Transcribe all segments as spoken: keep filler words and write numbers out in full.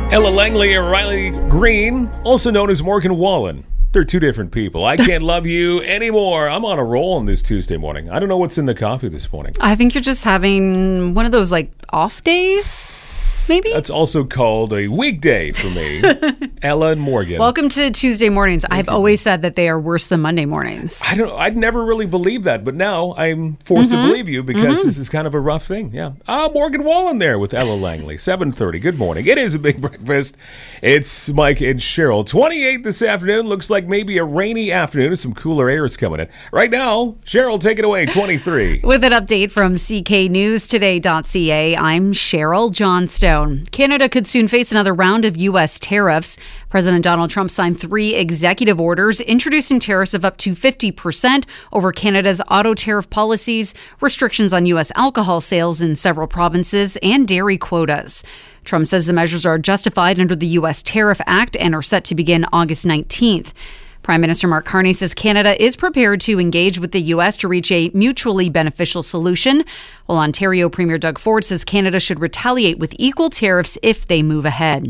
Ella Langley and Riley Green, also known as Morgan Wallen. They're two different people. I Can't Love You Anymore. I'm on a roll on this Tuesday morning. I don't know what's in the coffee this morning. I think you're just having one of those, like, off days, maybe? That's also called a weekday for me. Ella and Morgan. Welcome to Tuesday mornings. Thank I've you. always said that they are worse than Monday mornings. I don't. I'd never really believed that, but now I'm forced Mm-hmm. to believe you because Mm-hmm. this is kind of a rough thing. Yeah. Ah, Morgan Wallen there with Ella Langley. seven thirty. Good morning. It is a big breakfast. It's Mike and Cheryl. twenty-eight this afternoon. Looks like maybe a rainy afternoon. Some cooler air is coming in. Right now, Cheryl, take it away. twenty-three. With an update from C K News Today dot C A, I'm Cheryl Johnstone. Canada could soon face another round of U S tariffs. President Donald Trump signed three executive orders introducing tariffs of up to fifty percent over Canada's auto tariff policies, restrictions on U S alcohol sales in several provinces, and dairy quotas. Trump says the measures are justified under the U S Tariff Act and are set to begin August nineteenth. Prime Minister Mark Carney says Canada is prepared to engage with the U S to reach a mutually beneficial solution, while Ontario Premier Doug Ford says Canada should retaliate with equal tariffs if they move ahead.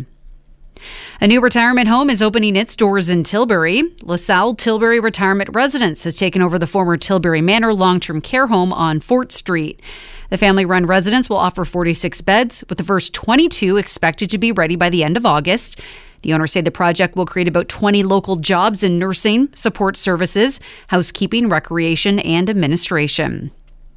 A new retirement home is opening its doors in Tilbury. LaSalle Tilbury Retirement Residence has taken over the former Tilbury Manor long-term care home on Fort Street. The family-run residence will offer forty-six beds, with the first twenty-two expected to be ready by the end of August. The owners say the project will create about twenty local jobs in nursing, support services, housekeeping, recreation, and administration.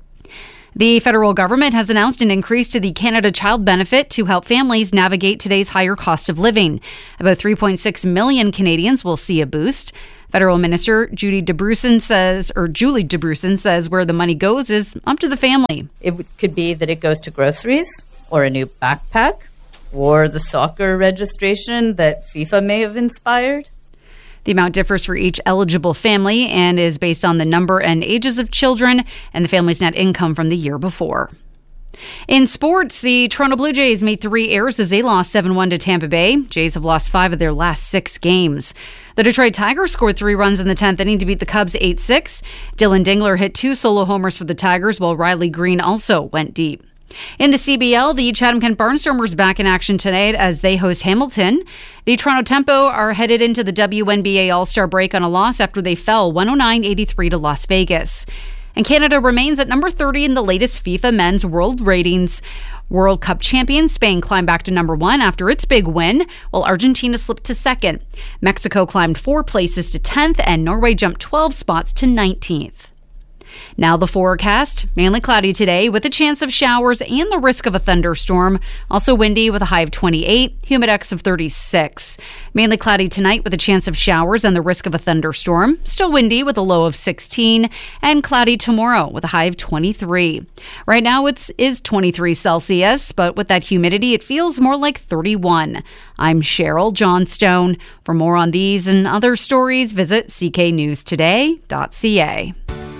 The federal government has announced an increase to the Canada Child Benefit to help families navigate today's higher cost of living. About three point six million Canadians will see a boost. Federal Minister Judy DeBrusen says, or Julie DeBrusen says, where the money goes is up to the family. It could be that it goes to groceries or a new backpack or the soccer registration that FIFA may have inspired. The amount differs for each eligible family and is based on the number and ages of children and the family's net income from the year before. In sports, the Toronto Blue Jays made three errors as they lost seven one to Tampa Bay. Jays have lost five of their last six games. The Detroit Tigers scored three runs in the tenth inning to beat the Cubs eight six. Dylan Dingler hit two solo homers for the Tigers, while Riley Green also went deep. In the C B L, the Chatham-Kent Barnstormers back in action tonight as they host Hamilton. The Toronto Tempo are headed into the W N B A All-Star break on a loss after they fell one oh nine eighty-three to Las Vegas. And Canada remains at number thirty in the latest FIFA Men's World Ratings. World Cup champion Spain climbed back to number one after its big win, while Argentina slipped to second. Mexico climbed four places to tenth, and Norway jumped twelve spots to nineteenth. Now the forecast. Mainly cloudy today with a chance of showers and the risk of a thunderstorm. Also windy with a high of twenty-eight, humidex of thirty-six. Mainly cloudy tonight with a chance of showers and the risk of a thunderstorm. Still windy with a low of sixteen. And cloudy tomorrow with a high of twenty-three. Right now it is twenty-three Celsius, but with that humidity it feels more like thirty-one. I'm Cheryl Johnstone. For more on these and other stories, visit c k news today dot c a.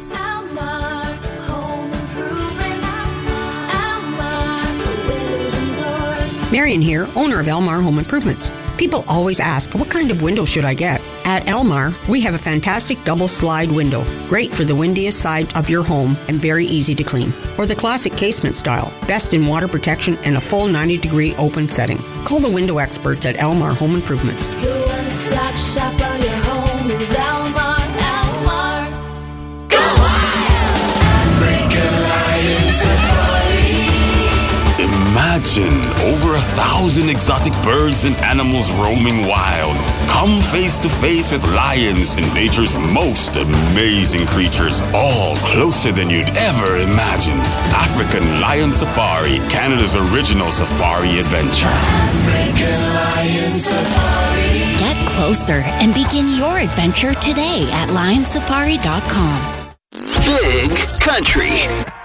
Marion here, owner of Elmar Home Improvements. People always ask, what kind of window should I get? At Elmar, we have a fantastic double slide window, great for the windiest side of your home and very easy to clean. Or the classic casement style, best in water protection and a full ninety degree open setting. Call the window experts at Elmar Home Improvements. Your one-stop shop for your home is Elmar, Elmar. Go wild! African Lion Safari. Imagine over a thousand exotic birds and animals roaming wild. Come face to face with lions and nature's most amazing creatures, all closer than you'd ever imagined. African Lion Safari, Canada's original safari adventure. African Lion Safari. Get closer and begin your adventure today at lion safari dot com. Big Country.